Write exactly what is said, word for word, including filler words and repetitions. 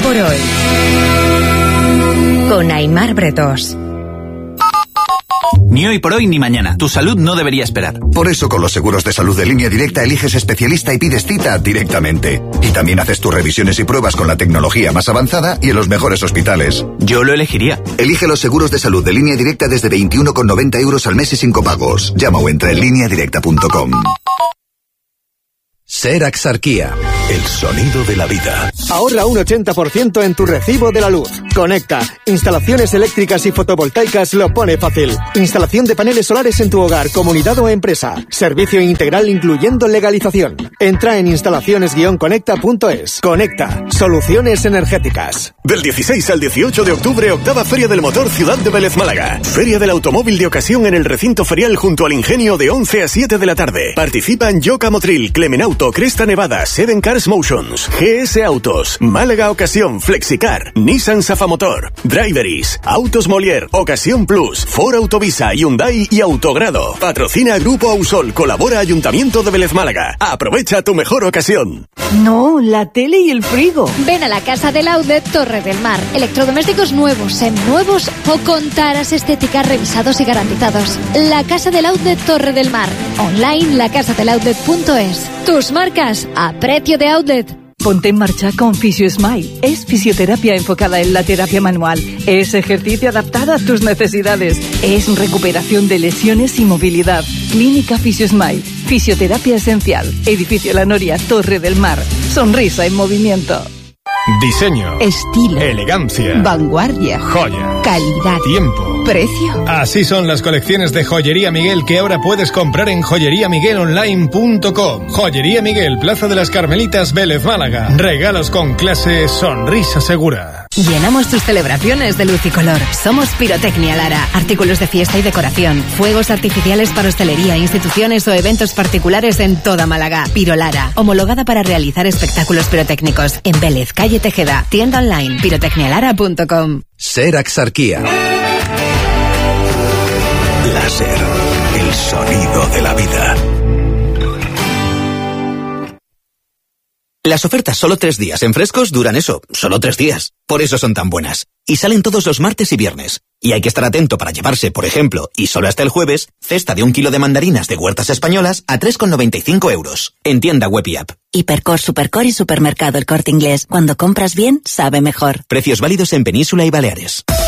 por hoy. Con Aimar Bretos. Ni hoy por hoy ni mañana. Tu salud no debería esperar. Por eso con los seguros de salud de Línea Directa eliges especialista y pides cita directamente. Y también haces tus revisiones y pruebas con la tecnología más avanzada y en los mejores hospitales. Yo lo elegiría. Elige los seguros de salud de Línea Directa desde veintiuno con noventa euros al mes y sin copagos. Llama o entra en línea directa punto com. Ser Axarquía, el sonido de la vida. Ahorra un ochenta por ciento en tu recibo de la luz. Conecta. Instalaciones eléctricas y fotovoltaicas lo pone fácil. Instalación de paneles solares en tu hogar, comunidad o empresa. Servicio integral incluyendo legalización. Entra en instalaciones guion conecta punto es. Conecta. Soluciones energéticas. Del dieciséis al dieciocho de octubre, octava Feria del Motor Ciudad de Vélez Málaga. Feria del automóvil de ocasión en el recinto ferial junto al Ingenio de once a siete de la tarde. Participan Yoka Motril, Clemenauto, Cresta Nevada, Seven Cars Motions, G S Autos, Málaga Ocasión, Flexicar, Nissan Safamotor, Driveris, Autos Molière, Ocasión Plus, Ford Autovisa, Hyundai y Autogrado. Patrocina Grupo Ausol, colabora Ayuntamiento de Vélez Málaga. Aprovecha tu mejor ocasión. No, la tele y el frigo. Ven a la Casa del Outlet Torre del Mar. Electrodomésticos nuevos, seminuevos o con taras estéticas revisados y garantizados. La Casa del Outlet Torre del Mar. Online la casa del outlet punto es. Tus marcas a precio de outlet. Ponte en marcha con FisioSmile. Es fisioterapia enfocada en la terapia manual. Es ejercicio adaptado a tus necesidades. Es recuperación de lesiones y movilidad. Clínica FisioSmile. Fisioterapia esencial. Edificio La Noria, Torre del Mar. Sonrisa en movimiento. Diseño, estilo, elegancia, vanguardia, joya, calidad, tiempo, precio. Así son las colecciones de Joyería Miguel que ahora puedes comprar en joyería miguel online punto com. Joyería Miguel, Plaza de las Carmelitas, Vélez, Málaga. Regalos con clase, sonrisa segura. Llenamos tus celebraciones de luz y color. Somos Pirotecnia Lara. Artículos de fiesta y decoración. Fuegos artificiales para hostelería, instituciones o eventos particulares en toda Málaga. Pirolara. Homologada para realizar espectáculos pirotécnicos. En Vélez, calle Tejeda. Tienda online pirotecnialara punto com. Ser Axarquía. Láser. El sonido de la vida. Las ofertas solo tres días en Frescos duran eso, solo tres días. Por eso son tan buenas. Y salen todos los martes y viernes. Y hay que estar atento para llevarse, por ejemplo, y solo hasta el jueves, cesta de un kilo de mandarinas de huertas españolas a tres con noventa y cinco euros. En tienda web y app. Hipercor, Supercor y Supermercado El Corte Inglés. Cuando compras bien, sabe mejor. Precios válidos en Península y Baleares.